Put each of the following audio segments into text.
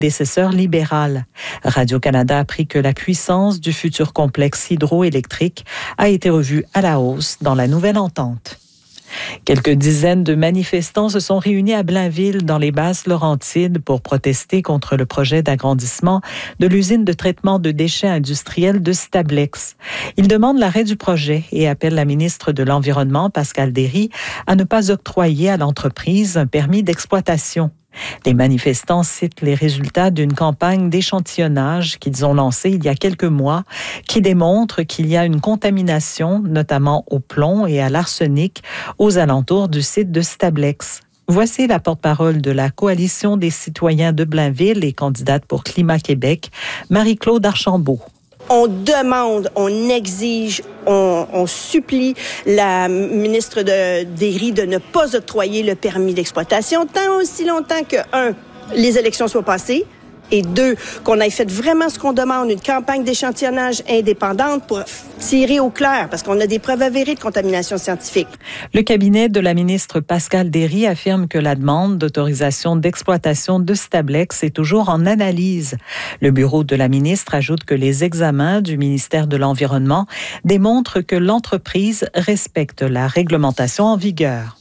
prédécesseur libéral. Radio-Canada a appris que la puissance du futur complexe hydroélectrique a été revue à la hausse dans la nouvelle entente. Quelques dizaines de manifestants se sont réunis à Blainville, dans les Basses-Laurentides, pour protester contre le projet d'agrandissement de l'usine de traitement de déchets industriels de Stablex. Ils demandent l'arrêt du projet et appellent la ministre de l'Environnement, Pascale Derry, à ne pas octroyer à l'entreprise un permis d'exploitation. Les manifestants citent les résultats d'une campagne d'échantillonnage qu'ils ont lancée il y a quelques mois qui démontre qu'il y a une contamination, notamment au plomb et à l'arsenic, aux alentours du site de Stablex. Voici la porte-parole de la Coalition des citoyens de Blainville et candidate pour Climat Québec, Marie-Claude Archambault. On demande, on exige, on supplie la ministre Derry de ne pas octroyer le permis d'exploitation tant aussi longtemps que, 1, les élections soient passées, et 2, qu'on ait fait vraiment ce qu'on demande, une campagne d'échantillonnage indépendante pour tirer au clair, parce qu'on a des preuves avérées de contamination scientifique. Le cabinet de la ministre Pascale Derry affirme que la demande d'autorisation d'exploitation de Stablex est toujours en analyse. Le bureau de la ministre ajoute que les examens du ministère de l'Environnement démontrent que l'entreprise respecte la réglementation en vigueur.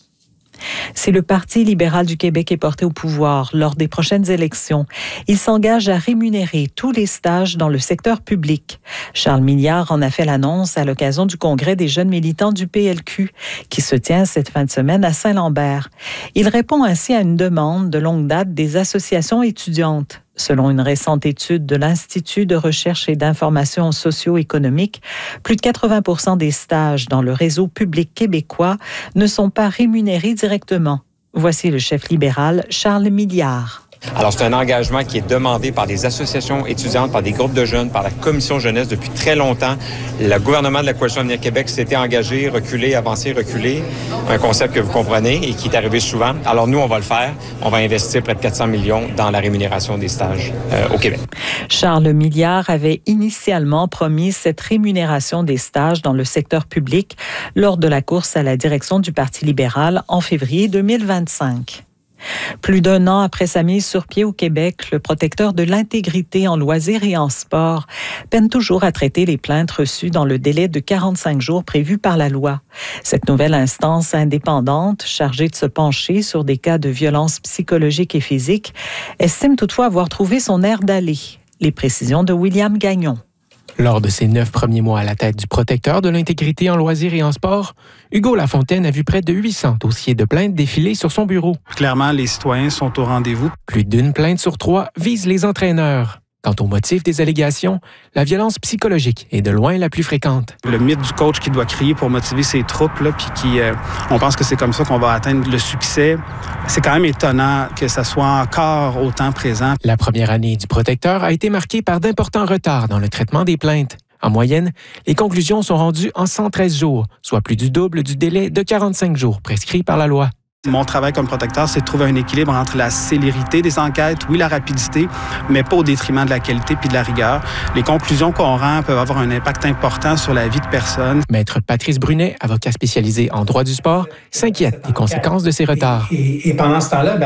Si le Parti libéral du Québec est porté au pouvoir lors des prochaines élections, il s'engage à rémunérer tous les stages dans le secteur public. Charles Milliard en a fait l'annonce à l'occasion du congrès des jeunes militants du PLQ qui se tient cette fin de semaine à Saint-Lambert. Il répond ainsi à une demande de longue date des associations étudiantes. Selon une récente étude de l'Institut de recherche et d'information socio-économique, plus de 80% des stages dans le réseau public québécois ne sont pas rémunérés directement. Voici le chef libéral, Charles Milliard. Alors, c'est un engagement qui est demandé par des associations étudiantes, par des groupes de jeunes, par la Commission jeunesse depuis très longtemps. Le gouvernement de la Coalition Avenir Québec s'était engagé, reculer, avancer, reculer. Un concept que vous comprenez et qui est arrivé souvent. Alors, nous, on va le faire. On va investir près de 400 millions dans la rémunération des stages au Québec. Charles Milliard avait initialement promis cette rémunération des stages dans le secteur public lors de la course à la direction du Parti libéral en février 2025. Plus d'un an après sa mise sur pied au Québec, le protecteur de l'intégrité en loisirs et en sport peine toujours à traiter les plaintes reçues dans le délai de 45 jours prévu par la loi. Cette nouvelle instance indépendante, chargée de se pencher sur des cas de violence psychologique et physique, estime toutefois avoir trouvé son air d'aller. Les précisions de William Gagnon. Lors de ses 9 premiers mois à la tête du protecteur de l'intégrité en loisirs et en sport, Hugo Lafontaine a vu près de 800 dossiers de plaintes défiler sur son bureau. Clairement, les citoyens sont au rendez-vous. Plus d'une plainte sur 3 vise les entraîneurs. Quant au motif des allégations, la violence psychologique est de loin la plus fréquente. Le mythe du coach qui doit crier pour motiver ses troupes, là, puis on pense que c'est comme ça qu'on va atteindre le succès. C'est quand même étonnant que ça soit encore autant présent. La première année du protecteur a été marquée par d'importants retards dans le traitement des plaintes. En moyenne, les conclusions sont rendues en 113 jours, soit plus du double du délai de 45 jours prescrit par la loi. Mon travail comme protecteur, c'est de trouver un équilibre entre la célérité des enquêtes, oui, la rapidité, mais pas au détriment de la qualité puis de la rigueur. Les conclusions qu'on rend peuvent avoir un impact important sur la vie de personnes. Maître Patrice Brunet, avocat spécialisé en droit du sport, s'inquiète des conséquences de ces retards. Et pendant ce temps-là,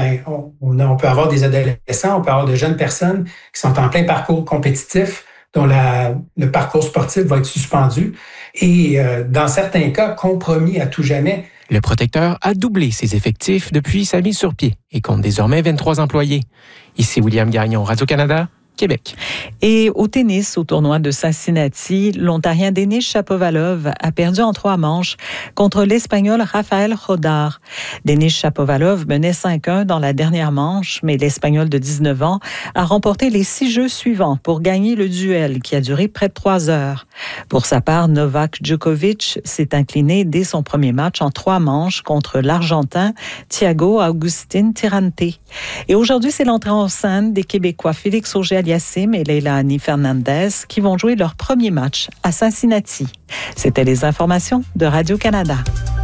on peut avoir des adolescents, on peut avoir de jeunes personnes qui sont en plein parcours compétitif, dont le parcours sportif va être suspendu et, dans certains cas, compromis à tout jamais. Le protecteur a doublé ses effectifs depuis sa mise sur pied et compte désormais 23 employés. Ici William Gagnon, Radio-Canada, Québec. Et au tennis, au tournoi de Cincinnati, l'Ontarien Denis Shapovalov a perdu en 3 manches contre l'Espagnol Rafael Jodar. Denis Shapovalov menait 5-1 dans la dernière manche, mais l'Espagnol de 19 ans a remporté les 6 jeux suivants pour gagner le duel qui a duré près de 3 heures. Pour sa part, Novak Djokovic s'est incliné dès son premier match en 3 manches contre l'Argentin Thiago Agustín Tirante. Et aujourd'hui, c'est l'entrée en scène des Québécois Félix Auger-Aliassime et Leilani Fernandez qui vont jouer leur premier match à Cincinnati. C'était les informations de Radio-Canada.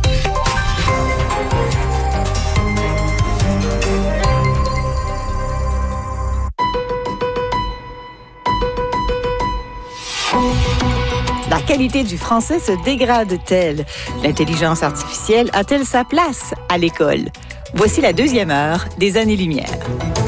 La qualité du français se dégrade-t-elle? L'intelligence artificielle a-t-elle sa place à l'école? Voici la deuxième heure des Années-Lumière.